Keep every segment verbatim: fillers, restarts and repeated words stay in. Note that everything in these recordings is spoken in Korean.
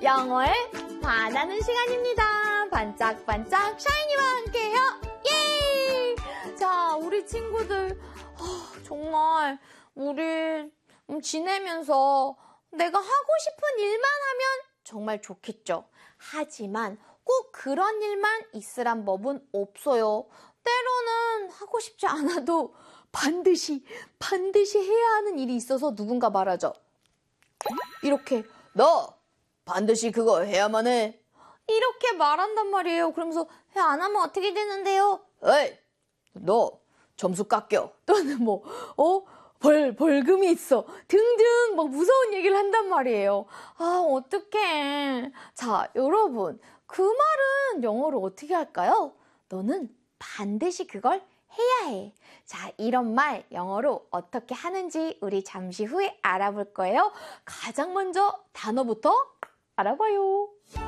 영어를 반하는 시간입니다. 반짝반짝 샤이니와 함께해요. 예! 자, 우리 친구들 어, 정말 우리 지내면서 내가 하고 싶은 일만 하면 정말 좋겠죠. 하지만 꼭 그런 일만 있으란 법은 없어요. 때로는 하고 싶지 않아도 반드시 반드시 해야 하는 일이 있어서 누군가 말하죠. 이렇게 너 반드시 그거 해야만 해. 이렇게 말한단 말이에요. 그러면서 안 하면 어떻게 되는데요? 에이, 너 점수 깎여. 또는 뭐, 어? 벌, 벌금이 있어. 등등 막 무서운 얘기를 한단 말이에요. 아, 어떡해. 자, 여러분. 그 말은 영어로 어떻게 할까요? 너는 반드시 그걸 해야 해. 자, 이런 말 영어로 어떻게 하는지 우리 잠시 후에 알아볼 거예요. 가장 먼저 단어부터 알아봐요.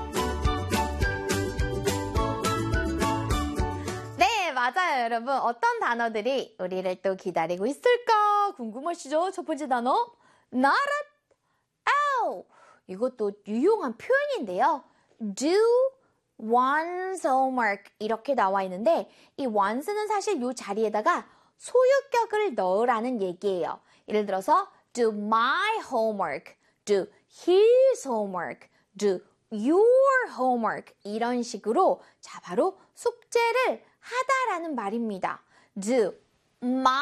네, 맞아요, 여러분. 어떤 단어들이 우리를 또 기다리고 있을까 궁금하시죠? 첫 번째 단어, not at all. 이것도 유용한 표현인데요. do one's homework 이렇게 나와 있는데 이 one's는 사실 이 자리에다가 소유격을 넣으라는 얘기예요. 예를 들어서 do my homework, do his homework, do your homework 이런 식으로 자 바로 숙제를 하다라는 말입니다. do my